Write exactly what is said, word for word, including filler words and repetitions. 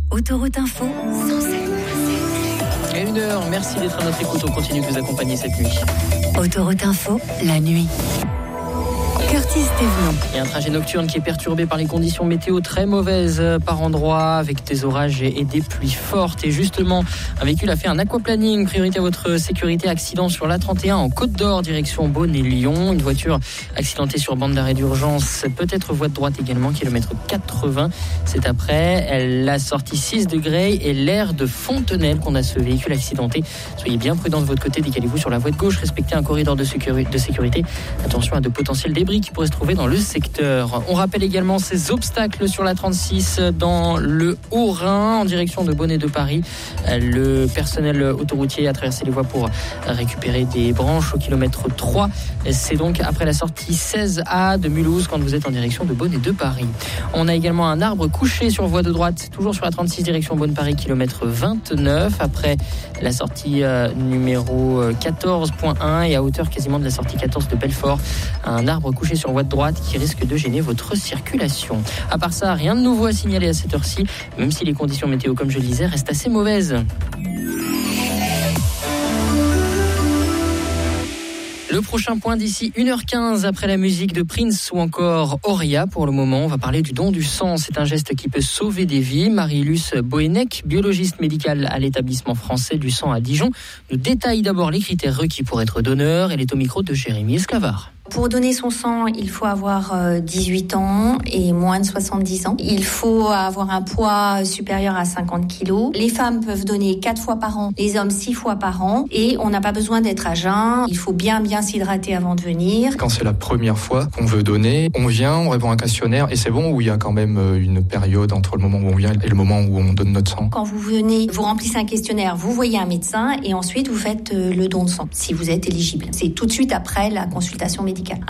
Autoroute Info, cent sept. À une heure, merci d'être à notre écoute. On continue de vous accompagner cette nuit. Autoroute Info, la nuit. Curtis Thévenot. Il y a un trajet nocturne qui est perturbé par les conditions météo très mauvaises par endroits, avec des orages et des pluies fortes. Et justement, un véhicule a fait un aquaplaning. Priorité à votre sécurité. Accident sur l'A trente et un en Côte d'Or, direction Beaune et Lyon. Une voiture accidentée sur bande d'arrêt d'urgence, peut-être voie de droite également, kilomètre quatre-vingts. C'est après la sortie six degrés et l'aire de Fontenelle qu'on a ce véhicule accidenté. Soyez bien prudents de votre côté, décalez-vous sur la voie de gauche, respectez un corridor de sécurité. Attention à de potentiels débris qui pourraient se trouver dans le secteur. On rappelle également ces obstacles sur la trente-six dans le Haut-Rhin en direction de Beaune et de Paris. Le personnel autoroutier a traversé les voies pour récupérer des branches au kilomètre trois. C'est donc après la sortie seize A de Mulhouse quand vous êtes en direction de Beaune et de Paris. On a également un arbre couché sur voie de droite, toujours sur la trente-six direction Beaune-Paris, kilomètre vingt-neuf, après la sortie euh, numéro quatorze point un et à hauteur quasiment de la sortie quatorze de Belfort. Un arbre couché sur voie de droite qui risque de gêner votre circulation. À part ça, rien de nouveau à signaler à cette heure-ci, même si les conditions météo, comme je le disais, restent assez mauvaises. Le prochain point d'ici une heure quinze après la musique de Prince ou encore Auria. Pour le moment, on va parler du don du sang. C'est un geste qui peut sauver des vies. Marie-Luce Boenec, biologiste médicale à l'établissement français du sang à Dijon, nous détaille d'abord les critères requis pour être donneur. Elle est au micro de Jérémy Esclavard. Pour donner son sang, il faut avoir dix-huit ans et moins de soixante-dix ans. Il faut avoir un poids supérieur à cinquante kilos. Les femmes peuvent donner quatre fois par an, les hommes six fois par an. Et on n'a pas besoin d'être à jeun. Il faut bien bien s'hydrater avant de venir. Quand c'est la première fois qu'on veut donner, on vient, on répond à un questionnaire et c'est bon, ou il y a quand même une période entre le moment où on vient et le moment où on donne notre sang? Quand vous venez, vous remplissez un questionnaire, vous voyez un médecin et ensuite vous faites le don de sang, si vous êtes éligible. C'est tout de suite après la consultation médicale.